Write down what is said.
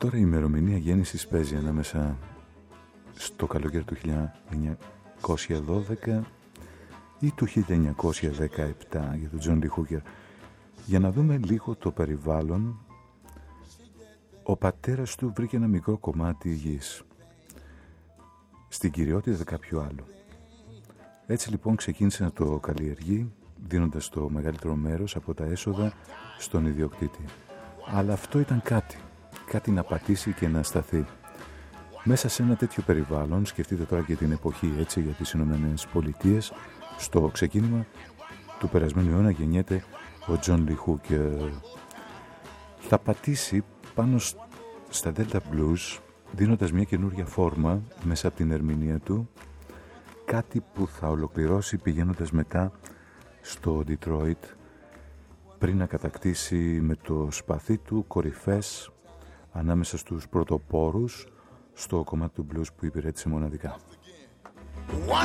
Τώρα η ημερομηνία γέννησης παίζει ανάμεσα στο καλοκαίρι του 1912 ή του 1917 για τον Τζον Λι Χούκερ. Για να δούμε λίγο το περιβάλλον, ο πατέρας του βρήκε ένα μικρό κομμάτι γης στην κυριότητα κάποιου άλλου. Έτσι λοιπόν ξεκίνησε να το καλλιεργεί, δίνοντας το μεγαλύτερο μέρος από τα έσοδα στον ιδιοκτήτη. Αλλά αυτό ήταν κάτι να πατήσει και να σταθεί. Μέσα σε ένα τέτοιο περιβάλλον, σκεφτείτε τώρα και την εποχή έτσι για τις Ηνωμένες Πολιτείες, στο ξεκίνημα του περασμένου αιώνα γεννιέται ο Τζον Λι Χούκερ. Θα πατήσει πάνω στα Delta Blues, δίνοντας μια καινούργια φόρμα μέσα από την ερμηνεία του, κάτι που θα ολοκληρώσει πηγαίνοντας μετά στο Detroit, πριν να κατακτήσει με το σπαθί του κορυφές ανάμεσα στους πρωτοπόρους στο κομμάτι του blues που υπηρέτησε μοναδικά.